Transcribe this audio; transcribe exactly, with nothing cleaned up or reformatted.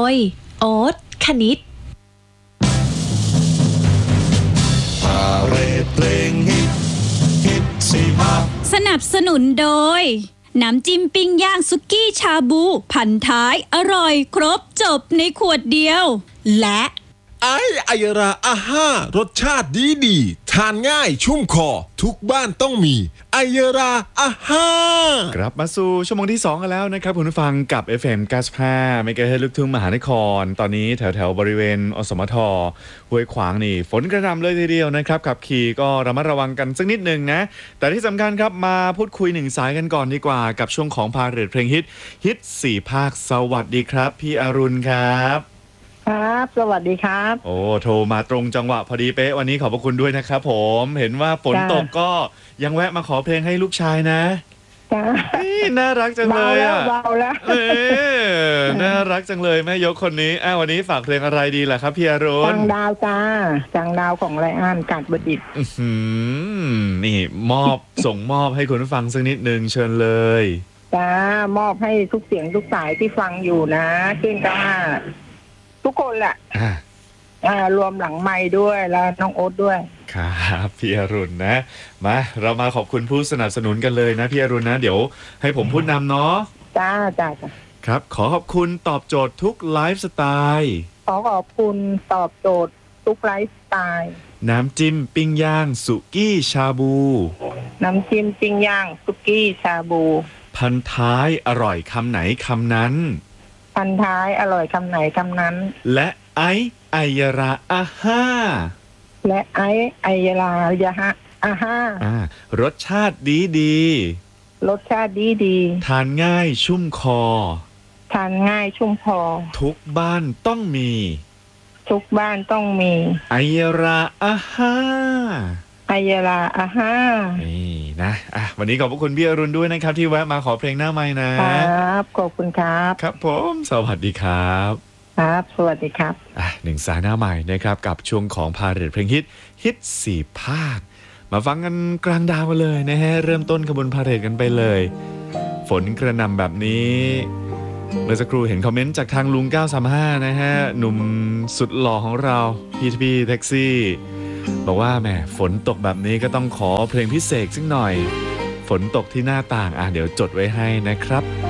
ยโอ๊ตคณิตพาเรดเพลงฮิตฮิตสี่ภาคสนับสนุนโดยน้ำจิ้มปิ้งย่างสุกี้ชาบูพันท้ายอร่อยครบจบในขวดเดียวและไอไอยราอาห้ารสชาติดีดีทานง่ายชุ่มคอทุกบ้านต้องมีไอยราอาห้ากลับมาสู่ชั่วโมงที่สองกันแล้วนะครับคุณผู้ฟังกับ เอฟ เอ็ม เก้าสิบห้าเมกะเฮิรตซ์ลูกทุ่งมหานครตอนนี้แถวแถวบริเวณอสมทห้วยขวางนี่ฝนกระหน่ำเลยทีเดียวนะครับขับขี่ก็ระมัดระวังกันสักนิดนึงนะแต่ที่สำคัญครับมาพูดคุยหนึ่งสายกันก่อนดีกว่ากับช่วงของพาเรดเพลงฮิตฮิตสี่ภาคสวัสดีครับพี่อรุณครับครับสวัสดีครับโอ้โทรมาตรงจังหวะพอดีเป๊ะวันนี้ขอบพระคุณด้วยนะครับผมเห็นว่าฝนตกก็ยังแวะมาขอเพลงให้ลูกชายนะจ้าน่ารักจังเลยอ่ะเบาแล้วเออน่ารักจังเลยแม่ยกคนนี้อ้าววันนี้ฝากเพลงอะไรดีล่ะครับพี่อรุณจังดาวจ้าจังดาวของไรอันกาดบดิษฐ์นี่มอบส่งมอบให้คุณผู้ฟังสักนิดนึงเชิญเลยจ้ามอบให้ทุกเสียงทุกสายที่ฟังอยู่นะเก่งจ้าทุกคนแหละอ่ารวมหลังไมค์ด้วยแล้วน้องโอ๊ตด้วยครับพี่อรุณนะมาเรามาขอบคุณผู้สนับสนุนกันเลยนะพี่อรุณนะเดี๋ยวให้ผมพูดนำเนาะจ้าจ้าจ้าครับขอขอบคุณตอบโจทย์ทุกไลฟ์สไตล์ขอขอบคุณตอบโจทย์ทุกไลฟ์สไตล์น้ำจิ้มปิ้งย่างสุกี้ชาบูน้ำจิ้มปิ้งย่างสุกี้ชาบูพันท้ายอร่อยคำไหนคำนั้นพันท้ายอร่อยคำไหนคำนั้นและไอไอยราอาห้าและไอไอยรายาฮะอาห้ารสชาติดีดีรสชาติดีดีทานง่ายชุ่มคอทานง่ายชุ่มคอทุกบ้านต้องมีทุกบ้านต้องมีไอยราอาห้าไอยราอาห้านี่นะอ่ะวันนี้ขอบคุณพี่อรุณด้วยนะครับที่แวะมาขอเพลงหน้าไมค์นะครับขอบคุณครับครับผมสวัสดีครับครับสวัสดีครับอ่ะหนึ่งสายหน้าใหม่นะครับกับช่วงของพาเรดเพลงฮิตฮิตสี่ภาคมาฟังกันกลางดาวกันเลยนะฮะเริ่มต้นขบวนพาเรดกันไปเลยฝนกระหน่ำแบบนี้เมื่อสักครู่เห็นคอมเมนต์จากทางลุงเก้าสามห้านะฮะหนุ่มสุดหล่อของเราพี่พี่แท็กซี่บอกว่าแหมฝนตกแบบนี้ก็ต้องขอเพลงพิเศษสักหน่อยฝนตกที่หน้าต่างอ่ะเดี๋ยวจดไว้ให้นะครับ